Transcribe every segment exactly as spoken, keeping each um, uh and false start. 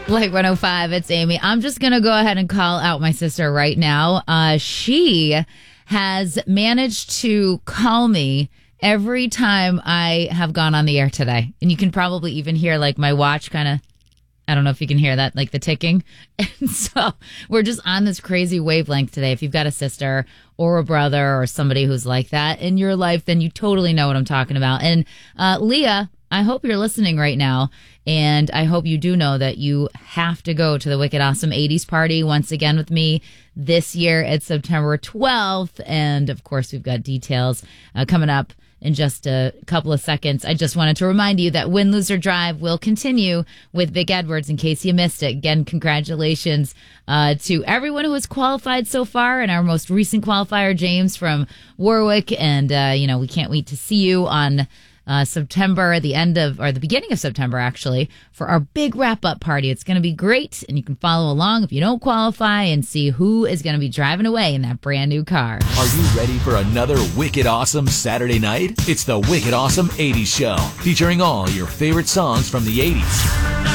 Like one oh five, it's Amy. I'm just going to go ahead and call out my sister right now. Uh, she has managed to call me every time I have gone on the air today. And you can probably even hear like my watch kind of, I don't know if you can hear that, like the ticking. And so we're just on this crazy wavelength today. If you've got a sister or a brother or somebody who's like that in your life, then you totally know what I'm talking about. And uh, Leah, I hope you're listening right now. And I hope you do know that you have to go to the Wicked Awesome eighties party once again with me this year. It's September twelfth. And of course, we've got details uh, coming up in just a couple of seconds. I just wanted to remind you that Win, Lose, or Drive will continue with Vic Edwards in case you missed it. Again, congratulations uh, to everyone who has qualified so far, and our most recent qualifier, James from Warwick. And, uh, you know, we can't wait to see you on Uh, September, the end of, or the beginning of September, actually, for our big wrap-up party. It's going to be great, and you can follow along if you don't qualify and see who is going to be driving away in that brand new car. Are you ready for another Wicked Awesome Saturday night? It's the Wicked Awesome eighties Show, featuring all your favorite songs from the eighties.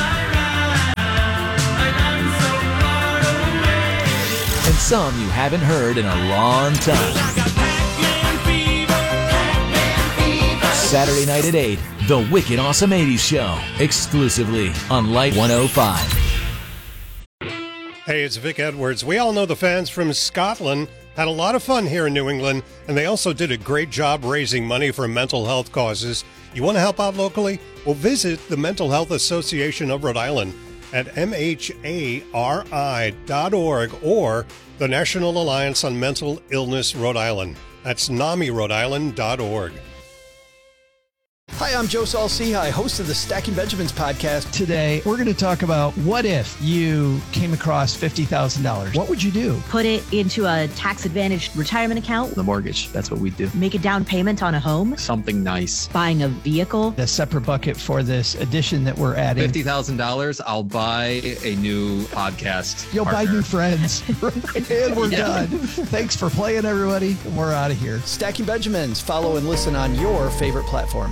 And some you haven't heard in a long time. Saturday night at eight, the Wicked Awesome eighties Show, exclusively on Light one oh five. Hey, it's Vic Edwards. We all know the fans from Scotland had a lot of fun here in New England, and they also did a great job raising money for mental health causes. You want to help out locally? Well, visit the Mental Health Association of Rhode Island at M H A R I dot org or the National Alliance on Mental Illness Rhode Island. That's NAMI Rhode Island dot org. Hi, I'm Joe Saul-Sehy, host of the Stacking Benjamins podcast. Today, we're going to talk about what if you came across fifty thousand dollars? What would you do? Put it into a tax-advantaged retirement account. The mortgage, that's what we do. Make a down payment on a home. Something nice. Buying a vehicle. A separate bucket for this addition that we're adding. fifty thousand dollars, I'll buy a new podcast You'll partner. buy new friends. And we're Yeah. done. Thanks for playing, everybody. We're out of here. Stacking Benjamins. Follow and listen on your favorite platform.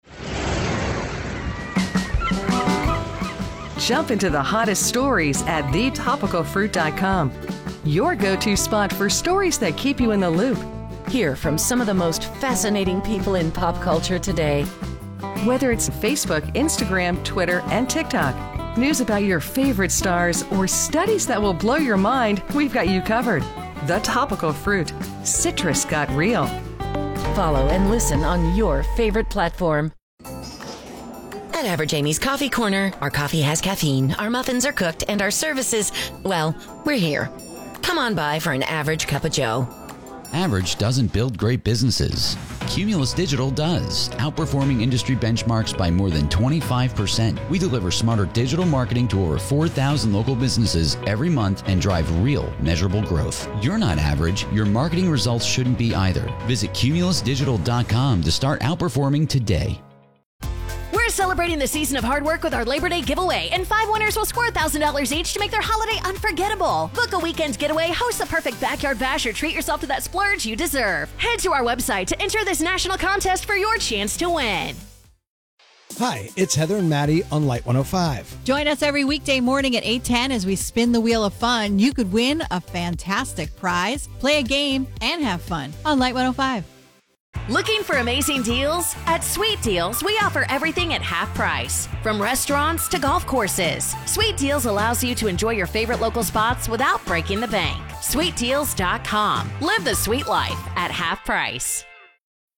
Jump into the hottest stories at the topical fruit dot com. Your go-to spot for stories that keep you in the loop. Hear from some of the most fascinating people in pop culture today. Whether it's Facebook, Instagram, Twitter, and TikTok, news about your favorite stars, or studies that will blow your mind, we've got you covered. The Topical Fruit. Citrus got real. Follow and listen on your favorite platform. At Average Amy's Coffee Corner, our coffee has caffeine, our muffins are cooked, and our services, well, we're here. Come on by for an average cup of joe. Average doesn't build great businesses. Cumulus Digital does, outperforming industry benchmarks by more than twenty-five percent. We deliver smarter digital marketing to over four thousand local businesses every month and drive real, measurable growth. You're not average. Your marketing results shouldn't be either. Visit cumulus digital dot com to start outperforming today. We're celebrating the season of hard work with our Labor Day giveaway, and five winners will score one thousand dollars each to make their holiday unforgettable. Book a weekend getaway, host the perfect backyard bash, or treat yourself to that splurge you deserve. Head to our website to enter this national contest for your chance to win. Hi, it's Heather and Maddie on Light one oh five. Join us every weekday morning at eight ten as we spin the wheel of fun. You could win a fantastic prize, play a game, and have fun on Light one oh five. Looking for amazing deals? At Sweet Deals, we offer everything at half price. From restaurants to golf courses, Sweet Deals allows you to enjoy your favorite local spots without breaking the bank. sweet deals dot com. Live the sweet life at half price.